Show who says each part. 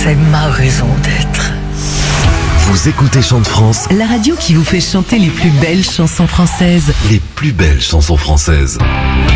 Speaker 1: c'est ma raison d'être.
Speaker 2: Vous écoutez Chante France,
Speaker 3: La radio qui vous fait chanter les plus belles chansons françaises.
Speaker 2: les plus belles chansons françaises.